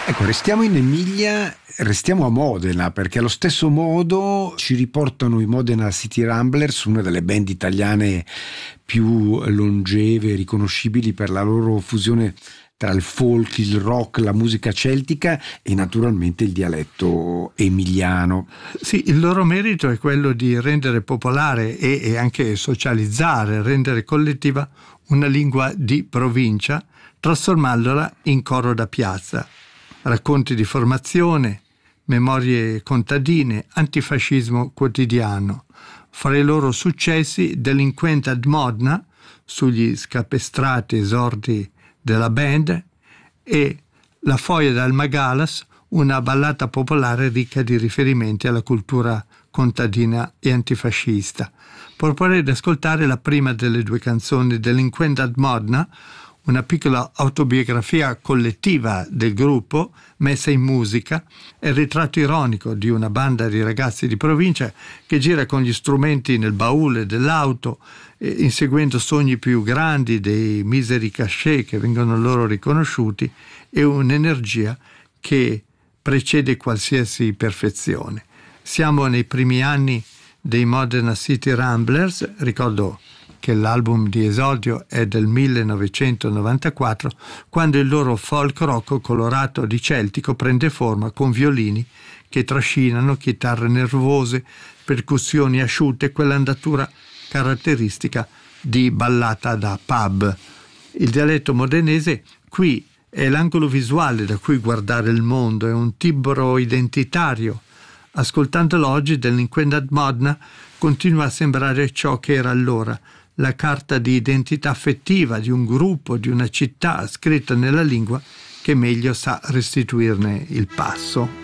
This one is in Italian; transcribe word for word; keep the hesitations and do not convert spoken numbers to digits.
Ecco, restiamo in Emilia, restiamo a Modena, perché allo stesso modo ci riportano i Modena City Ramblers, una delle band italiane più longeve e riconoscibili per la loro fusione tra il folk, il rock, la musica celtica e naturalmente il dialetto emiliano. Sì, il loro merito è quello di rendere popolare e, e anche socializzare, rendere collettiva una lingua di provincia, trasformandola in coro da piazza. Racconti di formazione, memorie contadine, antifascismo quotidiano. Fra i loro successi, Delinquent ad Modena, sugli scapestrati esordi della band, e La Foia dal Magalas, una ballata popolare ricca di riferimenti alla cultura contadina e antifascista. Proporrei di ascoltare la prima delle due canzoni, Delinquent ad Modena, una piccola autobiografia collettiva del gruppo messa in musica, è il ritratto ironico di una banda di ragazzi di provincia che gira con gli strumenti nel baule dell'auto, eh, inseguendo sogni più grandi, dei miseri cachet che vengono loro riconosciuti e un'energia che precede qualsiasi perfezione. Siamo nei primi anni dei Modena City Ramblers, ricordo che l'album di esordio è del millenovecentonovantaquattro, quando il loro folk rock colorato di celtico prende forma con violini che trascinano, chitarre nervose, percussioni asciutte, quell'andatura caratteristica di ballata da pub. Il dialetto modenese qui è l'angolo visuale da cui guardare il mondo, è un timbro identitario. Ascoltandolo oggi, Delinquent ad Modena continua a sembrare ciò che era allora, la carta di identità affettiva di un gruppo, di una città, scritta nella lingua che meglio sa restituirne il passo.